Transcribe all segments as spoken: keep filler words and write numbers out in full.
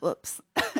Whoops.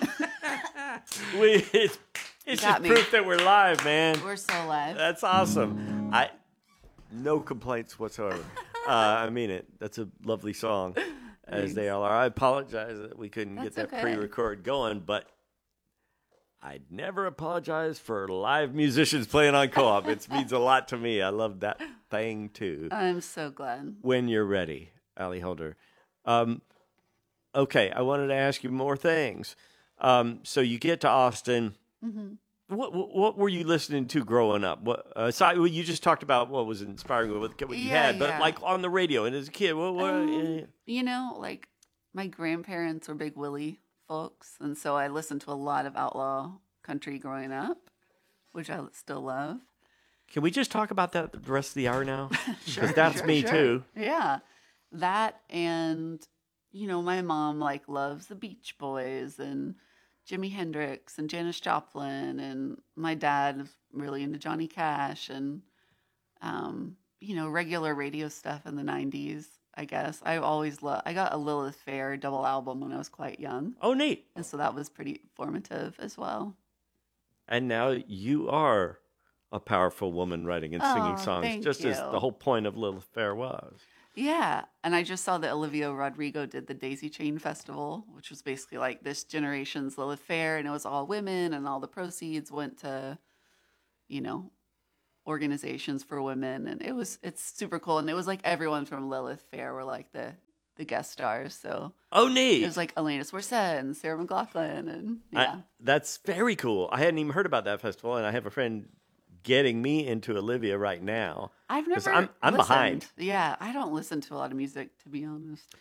we, it's it's just me. proof that we're live, man. We're so live. That's awesome. I no complaints whatsoever. uh, I mean it. That's a lovely song, as Thanks. they all are. I apologize that we couldn't That's get that okay. pre-record going, but I'd never apologize for live musicians playing on co-op. It means a lot to me. I love that thing too. I'm so glad. When you're ready, Ali Holder. Um, okay, I wanted to ask you more things. Um, so you get to Austin. Mm-hmm. What, what what were you listening to growing up? What uh, aside, well, you just talked about what was inspiring with what you Yeah, had, but yeah. like on the radio and as a kid, what? what Um, uh, You know, like my grandparents were big Willie folks, and so I listened to a lot of outlaw country growing up, which I still love. can we just talk about that the rest of the hour now? Sure, Because that's sure, me sure. too. Yeah, that and you know, my mom like loves the Beach Boys and Jimi Hendrix and Janis Joplin, and my dad is really into Johnny Cash and um, you know, regular radio stuff in the nineties. I guess I always love. I got a Lilith Fair double album when I was quite young, Oh, neat. and so that was pretty formative as well. And now you are a powerful woman writing and singing Oh, songs, thank just as you. the whole point of Lilith Fair was. Yeah, and I just saw that Olivia Rodrigo did the Daisy Chain Festival, which was basically like this generation's Lilith Fair, and it was all women, and all the proceeds went to, you know, organizations for women, and it was it's super cool, and it was like everyone from Lilith Fair were like the the guest stars, so Oh, neat. it was like Alanis Morissette and Sarah McLachlan, and I- yeah, that's very cool. I hadn't even heard about that festival, and I have a friend getting me into Olivia right now. I've 'Cause never. I'm- I'm listened. behind. Yeah, I don't listen to a lot of music, to be honest.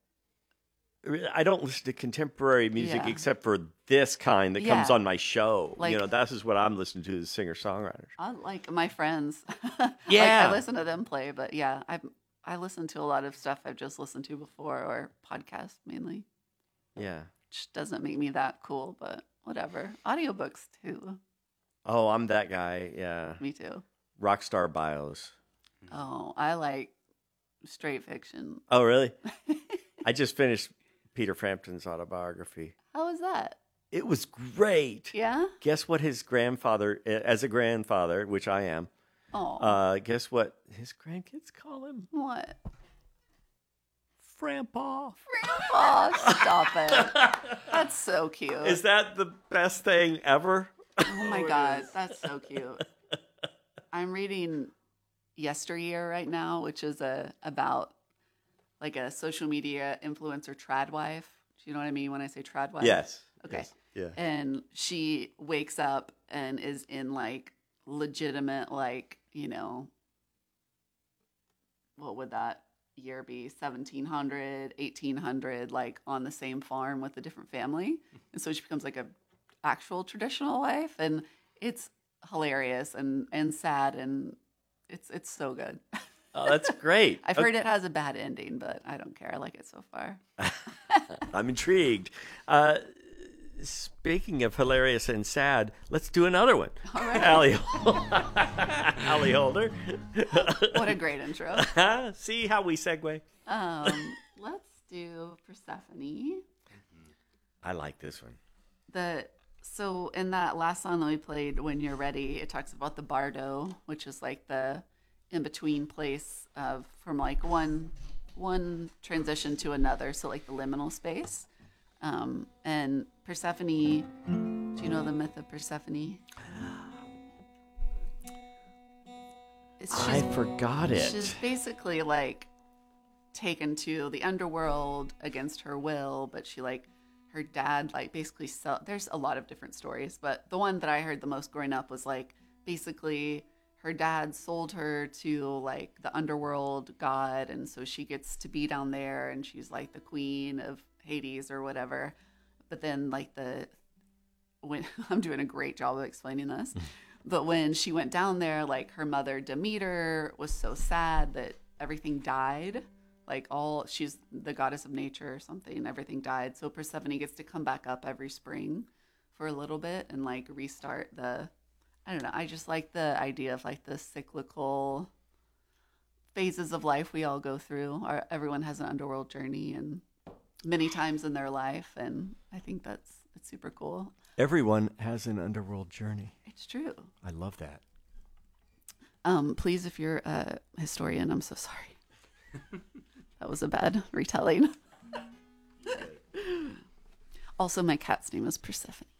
I don't listen to contemporary music Yeah. except for this kind that comes Yeah. on my show. Like- you know, this is what I'm listening to as singer-songwriters. I like my friends. Like, Yeah. I listen to them play, but yeah, I I listen to a lot of stuff I've just listened to before or podcasts mainly, Yeah. which doesn't make me that cool, but whatever. Audiobooks too. Oh, I'm that guy. Yeah. Me too. Rockstar bios. Oh, I like straight fiction. Oh, really? I just finished Peter Frampton's autobiography. How was that? It was great. Yeah? Guess what his grandfather, as a grandfather, which I am, Oh, uh, guess what his grandkids call him? what? Frampaw. Oh, stop it. That's so cute. Is that the best thing ever? Oh my God, that's so cute. I'm reading Yesteryear right now, which is a about like a social media influencer trad wife. Do you know what I mean when I say trad wife? Yes. Okay. Yes. Yeah. And she wakes up and is in like legitimate, like, you know, what would that year be? seventeen hundred, eighteen hundred, like on the same farm with a different family. And so she becomes like a actual traditional wife, and it's hilarious and, and sad, and it's it's so good. Oh, that's great. I've heard it has a bad ending, but I don't care. I like it so far. I'm intrigued. Uh, speaking of hilarious and sad, let's do another one. All right. Allie, Allie Holder. What a great intro. See how we segue? Um, let's do Persephone. I like this one. The so in that last song that we played, "When You're Ready," it talks about the bardo, which is like the in between place of from like one one transition to another, so like the liminal space. Um, and Persephone, do you know the myth of Persephone? It's I forgot it. She's basically like taken to the underworld against her will, but she like her dad like basically sell. There's a lot of different stories, but the one that I heard the most growing up was like basically her dad sold her to like the underworld god, and so she gets to be down there, and she's like the queen of Hades or whatever. But then like the when I'm doing a great job of explaining this. But when she went down there, like her mother Demeter was so sad that everything died. Like all, she's the goddess of nature or something. Everything died. So Persephone gets to come back up every spring for a little bit and like restart the, I don't know. I just like the idea of like the cyclical phases of life we all go through. Our, everyone has an underworld journey, and many times in their life, and I think that's that's super cool. Everyone has an underworld journey. It's true. I love that. Um, please, if you're a historian, I'm so sorry. That was a bad retelling. Also, my cat's name is Persephone.